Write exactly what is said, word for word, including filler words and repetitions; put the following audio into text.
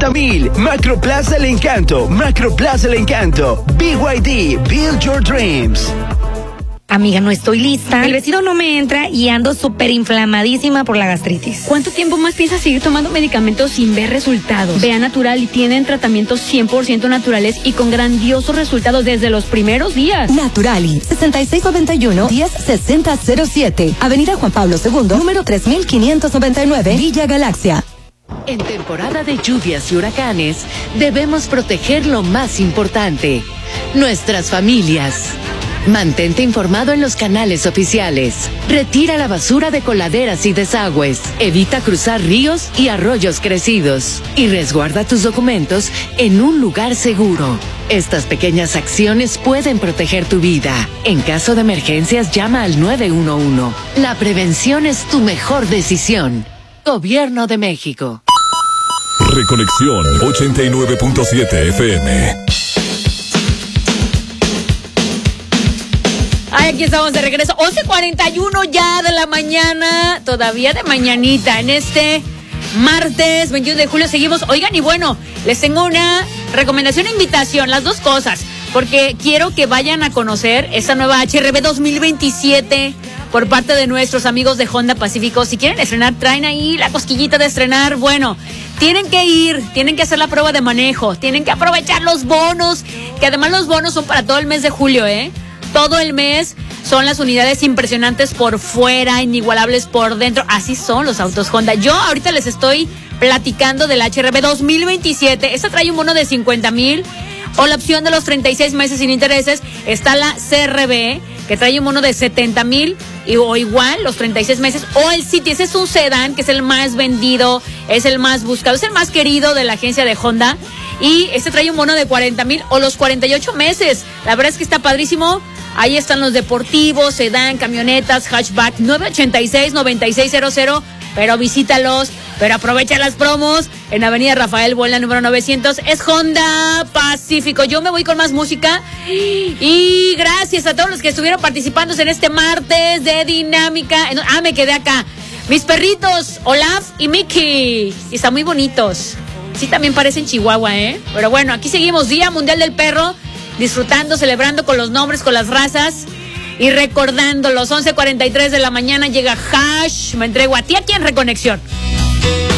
sesenta mil. Macroplaza El Encanto, Macroplaza El Encanto. B Y D, Build Your Dreams. Amiga, no estoy lista. El vestido no me entra y ando súper inflamadísima por la gastritis. ¿Cuánto tiempo más piensas seguir tomando medicamentos sin ver resultados? Ve a Natural y tienen tratamientos cien por ciento naturales y con grandiosos resultados desde los primeros días. Naturali, sesenta y seis noventa y uno, diez sesenta cero siete. Avenida Juan Pablo segundo, número tres mil quinientos noventa y nueve, Villa Galaxia. En temporada de lluvias y huracanes, debemos proteger lo más importante, nuestras familias. Mantente informado en los canales oficiales. Retira la basura de coladeras y desagües. Evita cruzar ríos y arroyos crecidos. Y resguarda tus documentos en un lugar seguro. Estas pequeñas acciones pueden proteger tu vida. En caso de emergencias, llama al nueve uno uno. La prevención es tu mejor decisión. Gobierno de México. Reconexión ochenta y nueve punto siete F M. Ay, aquí estamos de regreso. once cuarenta y uno ya de la mañana. Todavía de mañanita. En este martes veintiuno de julio seguimos. Oigan, y bueno, les tengo una recomendación e invitación. Las dos cosas. Porque quiero que vayan a conocer esta nueva H R B dos mil veintisiete por parte de nuestros amigos de Honda Pacífico. Si quieren estrenar, traen ahí la cosquillita de estrenar. Bueno, tienen que ir, tienen que hacer la prueba de manejo. Tienen que aprovechar los bonos. Que además los bonos son para todo el mes de julio, ¿eh? Todo el mes son las unidades impresionantes por fuera, inigualables por dentro. Así son los autos Honda. Yo ahorita les estoy platicando del H R B dos mil veintisiete. Esta trae un bono de cincuenta mil o la opción de los treinta y seis meses sin intereses. Está la C R B, que trae un bono de setenta mil o igual los treinta y seis meses. O el City, ese es un sedán que es el más vendido, es el más buscado, es el más querido de la agencia de Honda. Y este trae un bono de cuarenta mil o los cuarenta y ocho meses. La verdad es que está padrísimo. Ahí están los deportivos, sedán, camionetas, hatchback, nueve ochenta y seis, noventa y seis cero cero. Pero visítalos, pero aprovecha las promos. En Avenida Rafael Buelna, número novecientos. Es Honda Pacífico. Yo me voy con más música. Y gracias a todos los que estuvieron participando en este martes de Dinámica. Ah, me quedé acá. Mis perritos, Olaf y Mickey. Y están muy bonitos. Sí, también parecen Chihuahua, ¿eh? Pero bueno, aquí seguimos. Día Mundial del Perro. Disfrutando, celebrando con los nombres, con las razas y recordando. Los once cuarenta y tres de la mañana llega Hash. Me entrego a ti aquí en Reconexión.